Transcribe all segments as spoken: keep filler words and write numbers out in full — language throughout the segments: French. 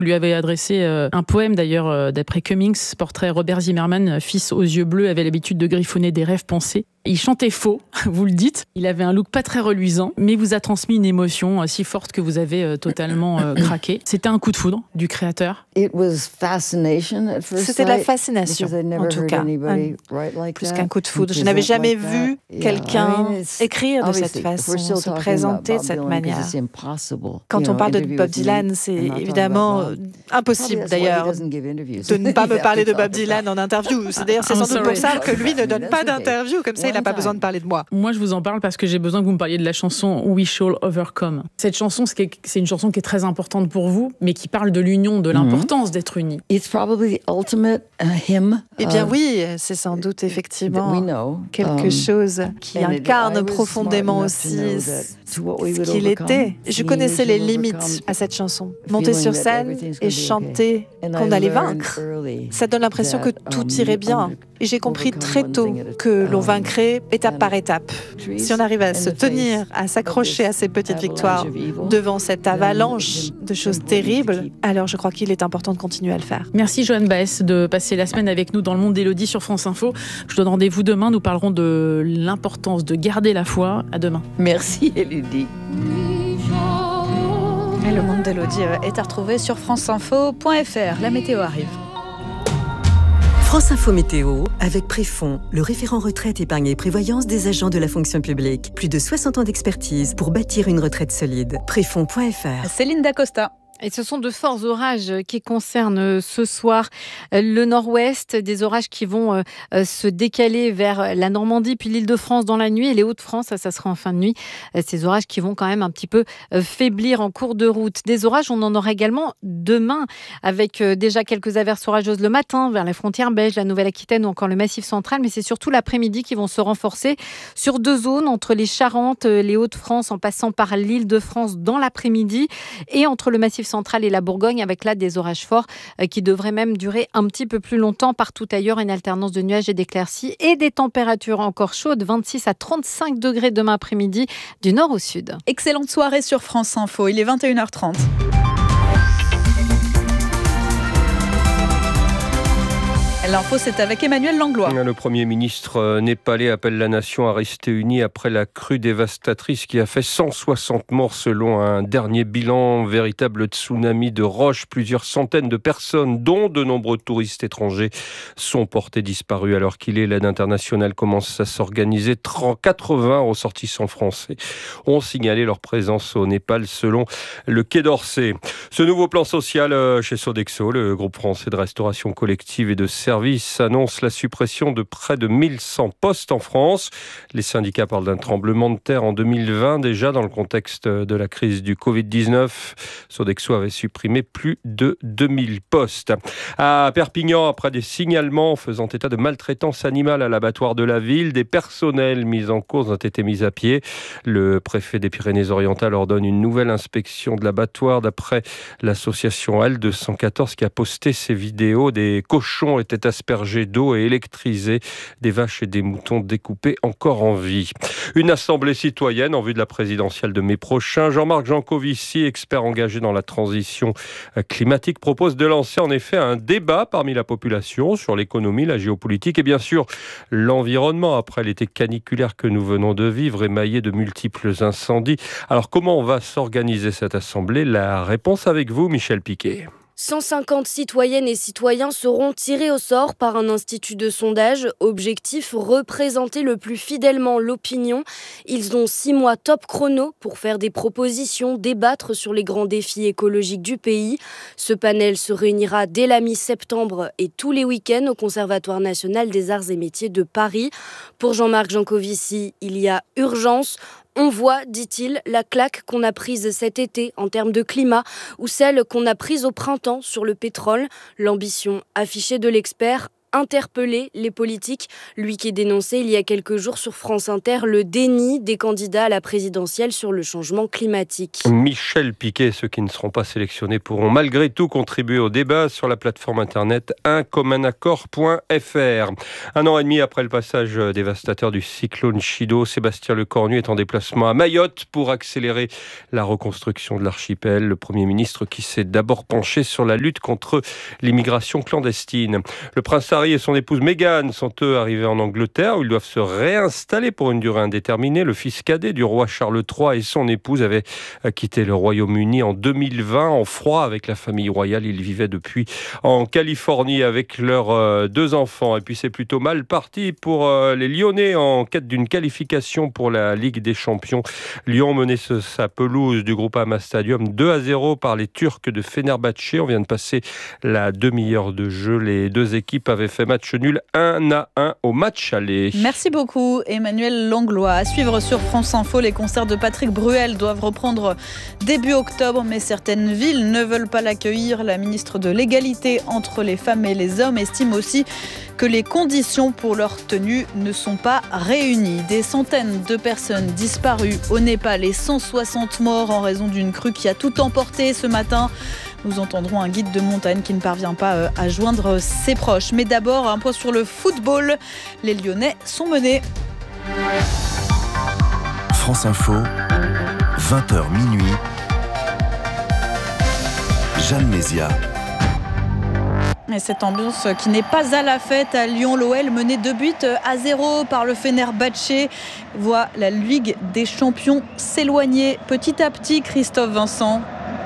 lui avait adressé euh, un poème d'ailleurs euh, d'après Cummings, portrait Robert Zimmerman, fils aux yeux bleus, avait l'habitude de griffonner des rêves pensés. Il chantait faux, vous le dites. Il avait un look pas très reluisant, mais vous a transmis une émotion euh, si forte que vous avez euh, totalement euh, craqué. C'était un coup de foudre du créateur. It was fascination at first C'était de la sight, fascination, because I'd never en tout heard cas. anybody write like Plus that qu'un coup de and foudre. Je n'avais present jamais like vu that. Yeah, quelqu'un I mean, it's- écrire de cette obviously, if we're façon, still se talking présenter about de Bob cette Dylan, 'cause manière. it's impossible, Quand you on know, parle de interview Bob with me Dylan, and c'est not talk about évidemment Bob. impossible Probably that's why he d'ailleurs doesn't give interviews. de ne pas me He'd parler have de to Bob talk Dylan en interview. C'est d'ailleurs c'est I'm sans doute pour sorry. ça que lui ne donne pas That's okay. d'interview. Comme ça, il n'a pas One besoin de time. parler de moi. Moi, je vous en parle parce que j'ai besoin que vous me parliez de la chanson We Shall Overcome. Cette chanson, c'est une chanson qui est très importante pour vous, mais qui parle de l'union, de l'importance d'être unis. It's probably the ultimate uh, hymn. Eh bien of- oui, c'est sans doute that we effectivement know. quelque Um, chose qui and it- incarne I was profondément smart enough to aussi know ce that to what we would qu'il overcome, était. Je seeing connaissais we les shall limites overcome, à cette chanson. feeling Monter sur that scène everything's et gonna be chanter okay. And qu'on I allait learned vaincre. early Ça donne l'impression que that, tout um, irait you bien. under- Et j'ai compris overcome très one tôt thing at a que l'on time. vaincrait étape And par étape. trees Si on arrive à in se the tenir, face à of s'accrocher this à ces petites avalanche victoires of evil, devant cette then avalanche it's de choses important to terribles, keep- alors je crois qu'il est important de continuer à le faire. Merci Joanne Baez de passer la semaine avec nous dans le monde d'Élodie sur France Info. Je vous donne rendez-vous demain. Nous parlerons de l'importance de garder la foi. À demain. Merci Élodie. Et le monde d'Élodie est à retrouver sur franceinfo point f r. La météo arrive. France Info Météo, avec Préfond, le référent retraite épargne et prévoyance des agents de la fonction publique. Plus de soixante ans d'expertise pour bâtir une retraite solide. Préfond point f r. Céline Dacosta. Et ce sont de forts orages qui concernent ce soir le nord-ouest, des orages qui vont se décaler vers la Normandie puis l'Île-de-France dans la nuit et les Hauts-de-France, ça, ça sera en fin de nuit. Ces orages qui vont quand même un petit peu faiblir en cours de route. Des orages, on en aura également demain avec déjà quelques averses orageuses le matin vers les frontières belges, la Nouvelle-Aquitaine ou encore le Massif central, mais c'est surtout l'après-midi qui vont se renforcer sur deux zones, entre les Charentes, les Hauts-de-France en passant par l'Île-de-France dans l'après-midi et entre le Massif centrale et la Bourgogne, avec là des orages forts euh, qui devraient même durer un petit peu plus longtemps. Partout ailleurs, une alternance de nuages et d'éclaircies et des températures encore chaudes, vingt-six à trente-cinq degrés demain après-midi du nord au sud. Excellente soirée sur France Info, il est vingt et une heures trente. L'info, c'est avec Emmanuel Langlois. Le Premier ministre népalais appelle la nation à rester unie après la crue dévastatrice qui a fait cent soixante morts selon un dernier bilan. Véritable tsunami de roches. Plusieurs centaines de personnes, dont de nombreux touristes étrangers, sont portés disparus alors qu'il est. L'aide internationale commence à s'organiser. quatre-vingts ressortissants français ont signalé leur présence au Népal selon le Quai d'Orsay. Ce nouveau plan social chez Sodexo, le groupe français de restauration collective et de services, annonce la suppression de près de mille cent postes en France. Les syndicats parlent d'un tremblement de terre en deux mille vingt, déjà dans le contexte de la crise du covid dix-neuf. Sodexo avait supprimé plus de deux mille postes. À Perpignan, après des signalements faisant état de maltraitance animale à l'abattoir de la ville, des personnels mis en cause ont été mis à pied. Le préfet des Pyrénées-Orientales ordonne une nouvelle inspection de l'abattoir. D'après l'association L deux cent quatorze qui a posté ces vidéos, des cochons étaient aspergés d'eau et électrisés, des vaches et des moutons découpés encore en vie. Une assemblée citoyenne en vue de la présidentielle de mai prochain. Jean-Marc Jancovici, expert engagé dans la transition climatique, propose de lancer en effet un débat parmi la population sur l'économie, la géopolitique et bien sûr l'environnement après l'été caniculaire que nous venons de vivre, émaillé de multiples incendies. Alors comment on va s'organiser cette assemblée? La réponse avec vous, Michel Piquet. cent cinquante citoyennes et citoyens seront tirés au sort par un institut de sondage. Objectif, représenter le plus fidèlement l'opinion. Ils ont six mois top chrono pour faire des propositions, débattre sur les grands défis écologiques du pays. Ce panel se réunira dès la mi-septembre et tous les week-ends au Conservatoire national des arts et métiers de Paris. Pour Jean-Marc Jancovici, il y a urgence. On voit, dit-il, la claque qu'on a prise cet été en termes de climat ou celle qu'on a prise au printemps sur le pétrole. L'ambition affichée de l'expert, interpeller les politiques. Lui qui dénonçait il y a quelques jours sur France Inter le déni des candidats à la présidentielle sur le changement climatique. Michel Piquet, ceux qui ne seront pas sélectionnés pourront malgré tout contribuer au débat sur la plateforme internet un commun accord point f r. Un an et demi après le passage dévastateur du cyclone Chido, Sébastien Lecornu est en déplacement à Mayotte pour accélérer la reconstruction de l'archipel. Le Premier ministre qui s'est d'abord penché sur la lutte contre l'immigration clandestine. Le prince Harry et son épouse Meghan sont eux arrivés en Angleterre où ils doivent se réinstaller pour une durée indéterminée. Le fils cadet du roi Charles trois et son épouse avaient quitté le Royaume-Uni en deux mille vingt en froid avec la famille royale. Ils vivaient depuis en Californie avec leurs euh, deux enfants. Et puis c'est plutôt mal parti pour euh, les Lyonnais en quête d'une qualification pour la Ligue des Champions. Lyon menait ce, sa pelouse du Groupama Stadium deux à zéro par les Turcs de Fenerbahçe. On vient de passer la demi-heure de jeu. Les deux équipes avaient fait match nul un à un au match aller. Merci beaucoup Emmanuel Langlois. À suivre sur France Info, les concerts de Patrick Bruel doivent reprendre début octobre, mais certaines villes ne veulent pas l'accueillir. La ministre de l'égalité entre les femmes et les hommes estime aussi que les conditions pour leur tenue ne sont pas réunies. Des centaines de personnes disparues au Népal et cent soixante morts en raison d'une crue qui a tout emporté ce matin. Nous entendrons un guide de montagne qui ne parvient pas à joindre ses proches. Mais d'abord, un point sur le football. Les Lyonnais sont menés. France Info, vingt heures minuit. Jeanne Mézia. Et cette ambiance qui n'est pas à la fête à Lyon, l'O L mené deux buts à zéro par le Fenerbahçe voit la Ligue des Champions s'éloigner petit à petit. Christophe Vincent.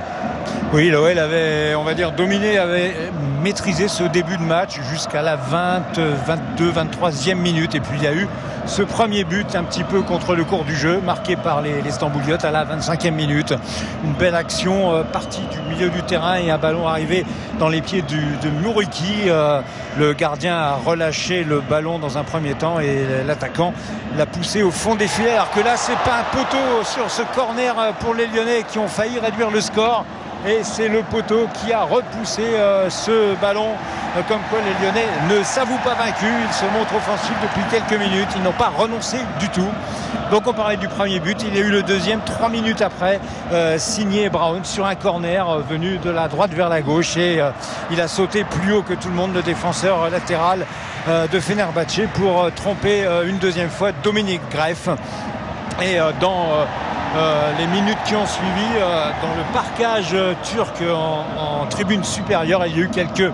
Oui, l'O L avait, on va dire, dominé, avait maîtrisé ce début de match jusqu'à la vingt, vingt-deux, vingt-troisième minute. Et puis il y a eu ce premier but un petit peu contre le cours du jeu, marqué par les, les Stambouliotes à la vingt-cinquième minute. Une belle action euh, partie du milieu du terrain et un ballon arrivé dans les pieds du, de Muriqi. Euh, le gardien a relâché le ballon dans un premier temps et l'attaquant l'a poussé au fond des filets. Alors que là, c'est pas un poteau sur ce corner pour les Lyonnais qui ont failli réduire le score. Et c'est le poteau qui a repoussé euh, ce ballon. Euh, comme quoi les Lyonnais ne s'avouent pas vaincus. Ils se montrent offensifs depuis quelques minutes. Ils n'ont pas renoncé du tout. Donc on parlait du premier but. Il y a eu le deuxième trois minutes après, euh, signé Brown sur un corner euh, venu de la droite vers la gauche. Et euh, il a sauté plus haut que tout le monde, le défenseur latéral euh, de Fenerbahçe, pour euh, tromper euh, une deuxième fois Dominique Greff. Et euh, dans... Euh, Euh, les minutes qui ont suivi euh, dans le parquage euh, turc en, en tribune supérieure, il y a eu quelques,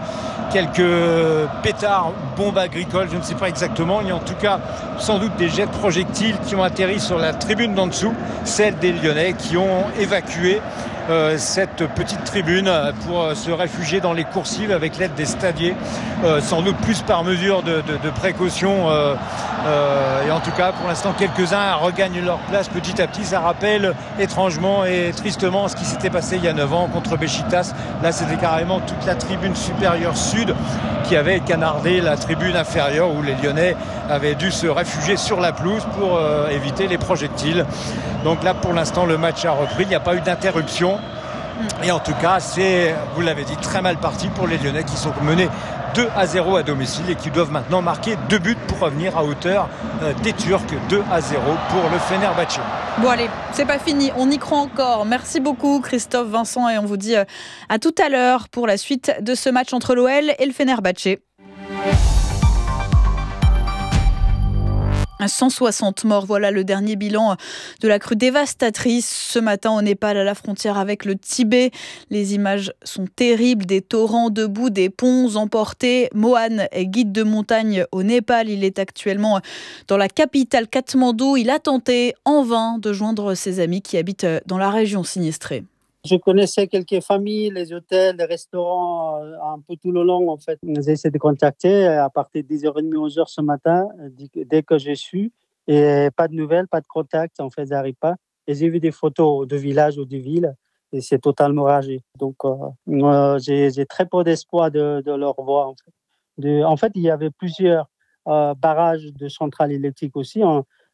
quelques pétards, bombes agricoles, je ne sais pas exactement, mais en tout cas sans doute des jets de projectiles qui ont atterri sur la tribune d'en dessous, celle des Lyonnais qui ont évacué Euh, cette petite tribune pour euh, se réfugier dans les coursives avec l'aide des stadiers, euh, sans doute plus par mesure de, de, de précaution euh, euh, et en tout cas pour l'instant quelques-uns regagnent leur place petit à petit. Ça rappelle étrangement et tristement ce qui s'était passé il y a neuf ans contre Beşiktaş. Là c'était carrément toute la tribune supérieure sud qui avait canardé la tribune inférieure où les Lyonnais avaient dû se réfugier sur la pelouse pour euh, éviter les projectiles. Donc là pour l'instant le match a repris, il n'y a pas eu d'interruption. Et en tout cas, c'est, vous l'avez dit, très mal parti pour les Lyonnais qui sont menés deux à zéro à domicile et qui doivent maintenant marquer deux buts pour revenir à hauteur des Turcs. deux à zéro pour le Fenerbahçe. Bon allez, c'est pas fini, on y croit encore. Merci beaucoup Christophe Vincent et on vous dit à tout à l'heure pour la suite de ce match entre l'O L et le Fenerbahçe. cent soixante morts, voilà le dernier bilan de la crue dévastatrice ce matin au Népal à la frontière avec le Tibet. Les images sont terribles, des torrents de boue, des ponts emportés. Mohan est guide de montagne au Népal, il est actuellement dans la capitale Katmandou. Il a tenté en vain de joindre ses amis qui habitent dans la région sinistrée. Je connaissais quelques familles, les hôtels, les restaurants, un peu tout le long en fait. J'ai essayé de contacter à partir de dix heures trente, onze heures ce matin, dès que j'ai su. Et pas de nouvelles, pas de contact, en fait, ça n'arrive pas. Et j'ai vu des photos de villages ou de villes et c'est totalement ragé. Donc euh, j'ai, j'ai très peu d'espoir de, de leur voir. En fait. De, en fait, il y avait plusieurs euh, barrages de centrales électriques aussi. Hein.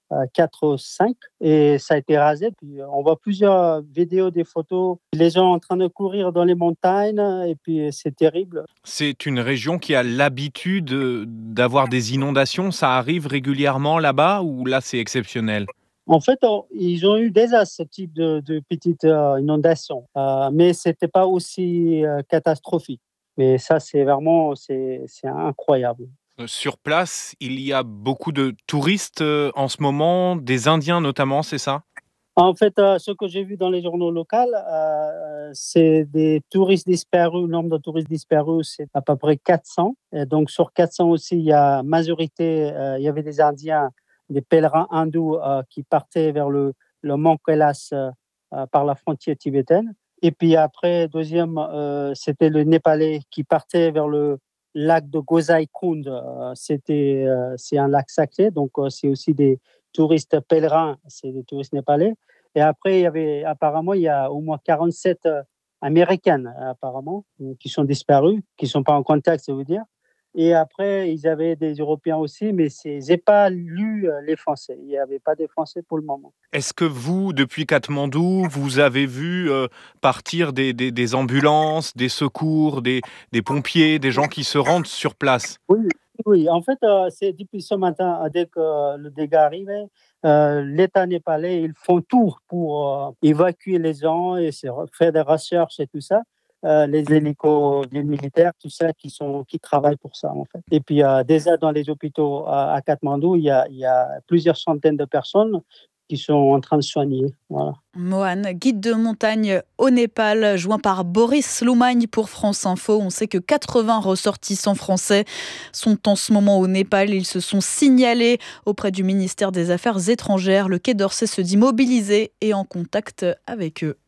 quatre ou cinq, et ça a été rasé. Puis on voit plusieurs vidéos, des photos, les gens en train de courir dans les montagnes, et puis c'est terrible. C'est une région qui a l'habitude d'avoir des inondations. Ça arrive régulièrement là-bas ou là c'est exceptionnel ? En fait, ils ont eu déjà ce type de, de petites euh, inondations, euh, mais ce n'était pas aussi euh, catastrophique. Mais ça, c'est vraiment c'est, c'est incroyable. Sur place, il y a beaucoup de touristes euh, en ce moment, des Indiens notamment, c'est ça ? En fait, euh, ce que j'ai vu dans les journaux locaux, euh, c'est des touristes disparus. Le nombre de touristes disparus, c'est à peu près quatre cents. Et donc, sur quatre cents aussi, il y a majorité, euh, il y avait des Indiens, des pèlerins hindous euh, qui partaient vers le, le mont Kailas euh, par la frontière tibétaine. Et puis après, deuxième, euh, c'était le Népalais qui partait vers le lac de Gozai Kund. Euh, c'était, euh, c'est un lac sacré, donc euh, c'est aussi des touristes pèlerins, c'est des touristes népalais. Et après, il y avait, apparemment, il y a au moins quarante-sept euh, Américaines, apparemment, qui sont disparues, qui ne sont pas en contact, ça veut dire. Et après, ils avaient des Européens aussi, mais je n'ai pas lu les Français. Il n'y avait pas de Français pour le moment. Est-ce que vous, depuis Katmandou, vous avez vu euh, partir des, des, des ambulances, des secours, des, des pompiers, des gens qui se rendent sur place ? Oui, oui. En fait, euh, c'est depuis ce matin, dès que euh, le dégât arrivait, euh, l'État népalais, ils font tout pour euh, évacuer les gens et faire des recherches et tout ça. Euh, les hélicos, les militaires, tout ça, qui, sont, qui travaillent pour ça, en fait. Et puis, euh, déjà, dans les hôpitaux à, à Katmandou, il y, a, il y a plusieurs centaines de personnes qui sont en train de soigner. Voilà. Mohan, guide de montagne au Népal, joint par Boris Loumagne pour France Info. On sait que quatre-vingts ressortissants français sont en ce moment au Népal. Ils se sont signalés auprès du ministère des Affaires étrangères. Le Quai d'Orsay se dit mobilisé et en contact avec eux.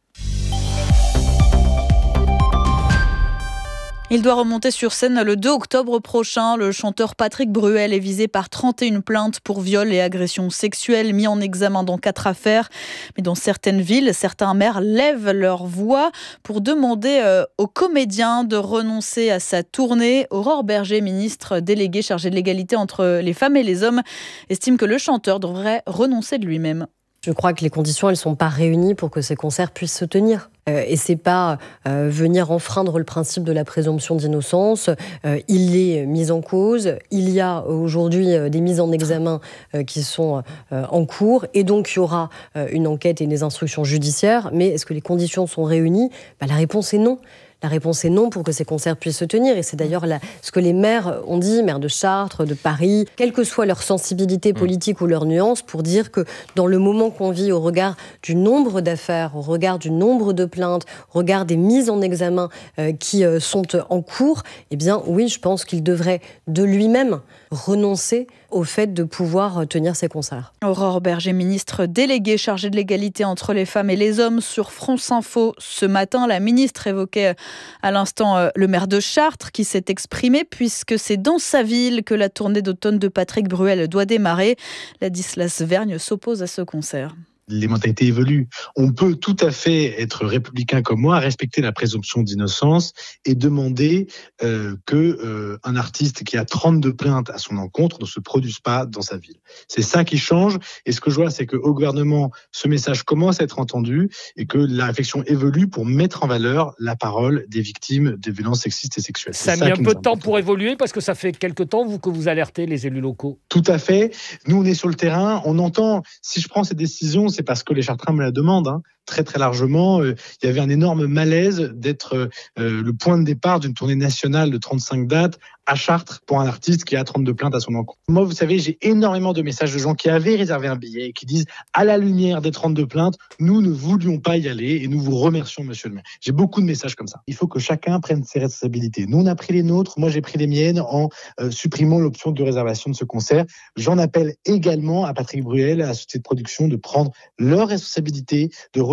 Il doit remonter sur scène le deux octobre prochain. Le chanteur Patrick Bruel est visé par trente et une plaintes pour viol et agressions sexuelles, mis en examen dans quatre affaires. Mais dans certaines villes, certains maires lèvent leur voix pour demander euh, aux comédiens de renoncer à sa tournée. Aurore Berger, ministre déléguée chargée de l'égalité entre les femmes et les hommes, estime que le chanteur devrait renoncer de lui-même. Je crois que les conditions, elles ne sont pas réunies pour que ces concerts puissent se tenir. Euh, et c'est pas euh, venir enfreindre le principe de la présomption d'innocence. Euh, il est mis en cause. Il y a aujourd'hui euh, des mises en examen euh, qui sont euh, en cours. Et donc, il y aura euh, une enquête et des instructions judiciaires. Mais est-ce que les conditions sont réunies ? Bah, la réponse est non. La réponse est non pour que ces concerts puissent se tenir. Et c'est d'ailleurs la, ce que les maires ont dit, maires de Chartres, de Paris, quelle que soit leur sensibilité politique mmh. ou leur nuance, pour dire que dans le moment qu'on vit, au regard du nombre d'affaires, au regard du nombre de plaintes, au regard des mises en examen euh, qui euh, sont en cours, eh bien oui, je pense qu'il devrait de lui-même renoncer au fait de pouvoir tenir ces concerts. Aurore Berger, ministre déléguée chargée de l'égalité entre les femmes et les hommes sur France Info. Ce matin, la ministre évoquait à l'instant le maire de Chartres qui s'est exprimé puisque c'est dans sa ville que la tournée d'automne de Patrick Bruel doit démarrer. Ladislas Vergne s'oppose à ce concert. Les mentalités évoluent. On peut tout à fait être républicain comme moi, respecter la présomption d'innocence et demander euh, que euh, un artiste qui a trente-deux plaintes à son encontre ne se produise pas dans sa ville. C'est ça qui change. Et ce que je vois, c'est qu'au gouvernement, ce message commence à être entendu et que la réflexion évolue pour mettre en valeur la parole des victimes des violences sexistes et sexuelles. Ça a mis un peu de temps pour évoluer parce que ça fait quelque temps vous, que vous alertez les élus locaux. Tout à fait. Nous, on est sur le terrain. On entend, si je prends ces décisions, c'est parce que les Chartrains me la demandent, hein. Très très largement. Euh, il y avait un énorme malaise d'être euh, le point de départ d'une tournée nationale de trente-cinq dates à Chartres pour un artiste qui a trente-deux plaintes à son encontre. Moi, vous savez, j'ai énormément de messages de gens qui avaient réservé un billet et qui disent à la lumière des trente-deux plaintes, nous ne voulions pas y aller et nous vous remercions, monsieur le maire. J'ai beaucoup de messages comme ça. Il faut que chacun prenne ses responsabilités. Nous, on a pris les nôtres. Moi, j'ai pris les miennes en euh, supprimant l'option de réservation de ce concert. J'en appelle également à Patrick Bruel, à la société de production, de prendre leurs responsabilités, de renoncer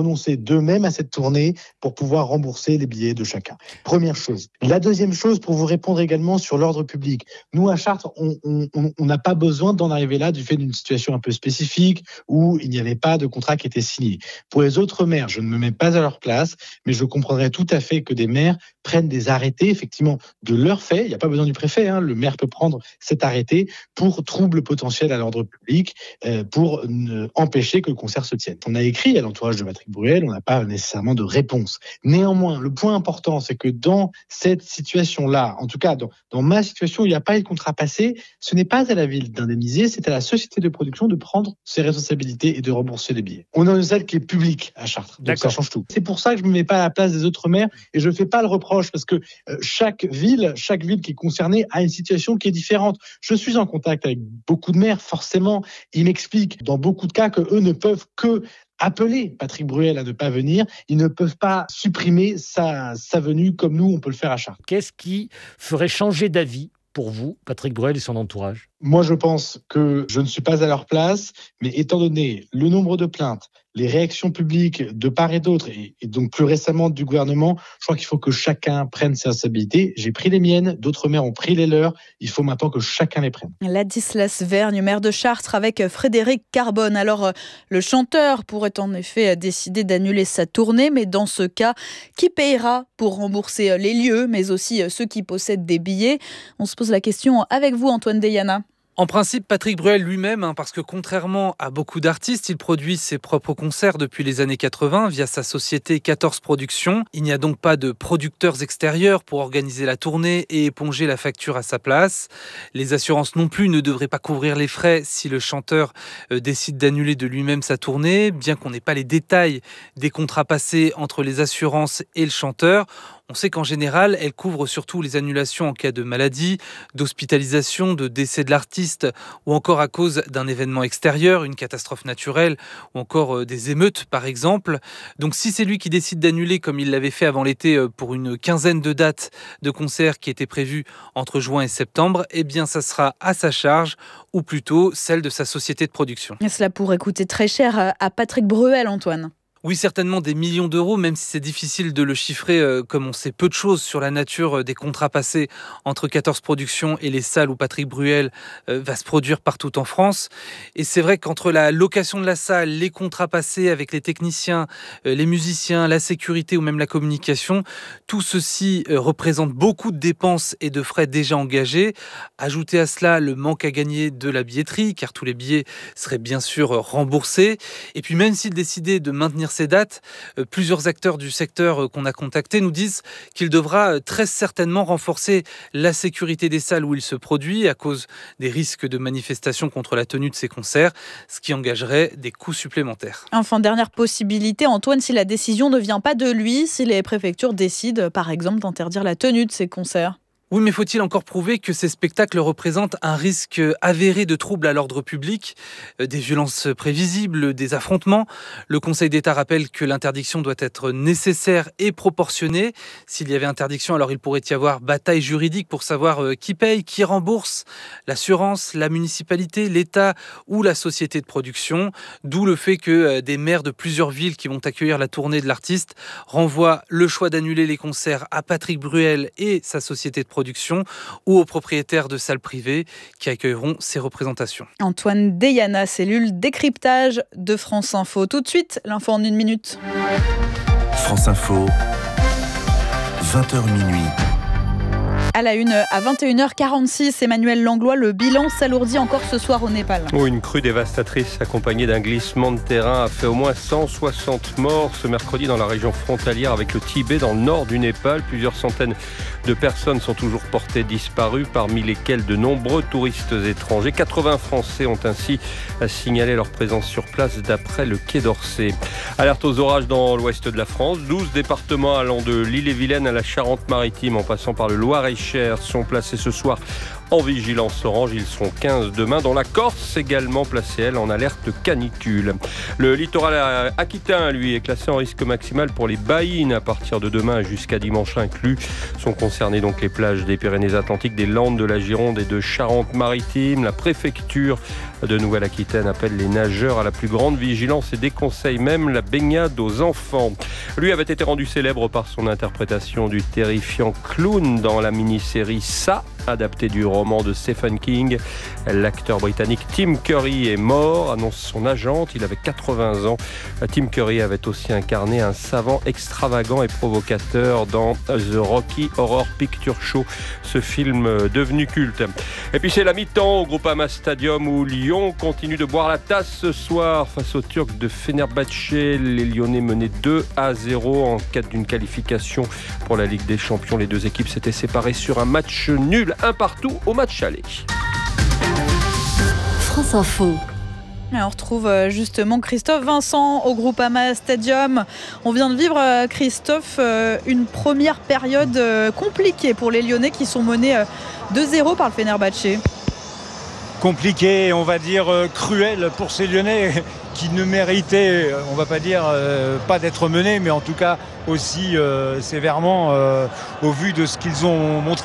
renoncer d'eux-mêmes à cette tournée pour pouvoir rembourser les billets de chacun. Première chose. La deuxième chose, pour vous répondre également sur l'ordre public. Nous, à Chartres, on n'a pas besoin d'en arriver là du fait d'une situation un peu spécifique où il n'y avait pas de contrat qui était signé. Pour les autres maires, je ne me mets pas à leur place, mais je comprendrais tout à fait que des maires prennent des arrêtés, effectivement, de leur fait. Il n'y a pas besoin du préfet, hein. Le maire peut prendre cet arrêté pour trouble potentiel à l'ordre public, euh, pour euh, empêcher que le concert se tienne. On a écrit à l'entourage de Patrick Bruel, on n'a pas nécessairement de réponse. Néanmoins, le point important, c'est que dans cette situation-là, en tout cas dans, dans ma situation, il n'y a pas eu de contrat passé, ce n'est pas à la ville d'indemniser, c'est à la société de production de prendre ses responsabilités et de rembourser les billets. On a une salle qui est publique à Chartres, donc ça change tout. C'est pour ça que je ne me mets pas à la place des autres maires et je ne fais pas le reproche parce que euh, chaque ville, chaque ville qui est concernée a une situation qui est différente. Je suis en contact avec beaucoup de maires, forcément, ils m'expliquent dans beaucoup de cas que eux ne peuvent que appeler Patrick Bruel à ne pas venir. Ils ne peuvent pas supprimer sa, sa venue comme nous, on peut le faire à Chartres. Qu'est-ce qui ferait changer d'avis pour vous, Patrick Bruel et son entourage ? Moi, je pense que je ne suis pas à leur place, mais étant donné le nombre de plaintes, les réactions publiques de part et d'autre, et, et donc plus récemment du gouvernement, je crois qu'il faut que chacun prenne ses responsabilités. J'ai pris les miennes, d'autres maires ont pris les leurs. Il faut maintenant que chacun les prenne. Ladislas Vergne, maire de Chartres, avec Frédéric Carbone. Alors, le chanteur pourrait en effet décider d'annuler sa tournée, mais dans ce cas, qui payera pour rembourser les lieux, mais aussi ceux qui possèdent des billets ? On se pose la question avec vous, Antoine Deyana. En principe, Patrick Bruel lui-même, hein, parce que contrairement à beaucoup d'artistes, il produit ses propres concerts depuis les années quatre-vingts via sa société quatorze Productions. Il n'y a donc pas de producteurs extérieurs pour organiser la tournée et éponger la facture à sa place. Les assurances non plus ne devraient pas couvrir les frais si le chanteur euh, décide d'annuler de lui-même sa tournée, bien qu'on n'ait pas les détails des contrats passés entre les assurances et le chanteur. On sait qu'en général, elle couvre surtout les annulations en cas de maladie, d'hospitalisation, de décès de l'artiste ou encore à cause d'un événement extérieur, une catastrophe naturelle ou encore des émeutes par exemple. Donc si c'est lui qui décide d'annuler comme il l'avait fait avant l'été pour une quinzaine de dates de concerts qui étaient prévues entre juin et septembre, eh bien ça sera à sa charge ou plutôt celle de sa société de production. Et cela pourrait coûter très cher à Patrick Bruel, Antoine. Oui, certainement des millions d'euros, même si c'est difficile de le chiffrer, euh, comme on sait peu de choses sur la nature des contrats passés entre quatorze Productions et les salles où Patrick Bruel euh, va se produire partout en France. Et c'est vrai qu'entre la location de la salle, les contrats passés avec les techniciens, euh, les musiciens, la sécurité ou même la communication, tout ceci euh, représente beaucoup de dépenses et de frais déjà engagés. Ajoutez à cela le manque à gagner de la billetterie, car tous les billets seraient bien sûr remboursés. Et puis même s'il décidait de maintenir ces dates, plusieurs acteurs du secteur qu'on a contactés nous disent qu'il devra très certainement renforcer la sécurité des salles où il se produit à cause des risques de manifestations contre la tenue de ces concerts, ce qui engagerait des coûts supplémentaires. Enfin, dernière possibilité, Antoine, si la décision ne vient pas de lui, si les préfectures décident par exemple d'interdire la tenue de ces concerts. Oui, mais faut-il encore prouver que ces spectacles représentent un risque avéré de troubles à l'ordre public, des violences prévisibles, des affrontements ? Le Conseil d'État rappelle que l'interdiction doit être nécessaire et proportionnée. S'il y avait interdiction, alors il pourrait y avoir bataille juridique pour savoir qui paye, qui rembourse, l'assurance, la municipalité, l'État ou la société de production. D'où le fait que des maires de plusieurs villes qui vont accueillir la tournée de l'artiste renvoient le choix d'annuler les concerts à Patrick Bruel et sa société de production. production ou aux propriétaires de salles privées qui accueilleront ces représentations. Antoine Deyana, cellule décryptage de France Info. Tout de suite, l'info en une minute. France Info, vingt heures minuit. À la une, à vingt et une heures quarante-six, Emmanuel Langlois, le bilan s'alourdit encore ce soir au Népal. Oh, une crue dévastatrice accompagnée d'un glissement de terrain a fait au moins cent soixante morts ce mercredi dans la région frontalière avec le Tibet, dans le nord du Népal. Plusieurs centaines de personnes sont toujours portées disparues, parmi lesquelles de nombreux touristes étrangers. quatre-vingts Français ont ainsi signalé leur présence sur place d'après le Quai d'Orsay. Alerte aux orages dans l'ouest de la France. douze départements allant de l'Ille-et-Vilaine à la Charente-Maritime en passant par le Loir-et-Cher sont placés ce soir en vigilance orange. Ils seront quinze demain, dans la Corse également placée, elle, en alerte canicule. Le littoral aquitain, lui, est classé en risque maximal pour les baïnes à partir de demain jusqu'à dimanche inclus. Sont concernées donc les plages des Pyrénées-Atlantiques, des Landes, de la Gironde et de Charente-Maritime. La préfecture de Nouvelle-Aquitaine appelle les nageurs à la plus grande vigilance et déconseille même la baignade aux enfants. Lui avait été rendu célèbre par son interprétation du terrifiant clown dans la mini-série Ça, adapté du roman de Stephen King. L'acteur britannique Tim Curry est mort, annonce son agente. Il avait quatre-vingts ans. Tim Curry avait aussi incarné un savant extravagant et provocateur dans The Rocky Horror Picture Show, ce film devenu culte. Et puis c'est la mi-temps au Groupama Stadium où Lyon continue de boire la tasse ce soir face aux Turcs de Fenerbahçe. Les Lyonnais menaient deux à zéro en cas d'une qualification pour la Ligue des Champions. Les deux équipes s'étaient séparées sur un match nul, un partout au match aller. France Info. Et on retrouve justement Christophe Vincent au Groupama Stadium. On vient de vivre, Christophe, une première période compliquée pour les Lyonnais qui sont menés deux zéro par le Fenerbahçe. Compliqué, on va dire euh, cruel pour ces Lyonnais qui ne méritaient, on va pas dire euh, pas d'être menés, mais en tout cas aussi euh, sévèrement euh, au vu de ce qu'ils ont montré.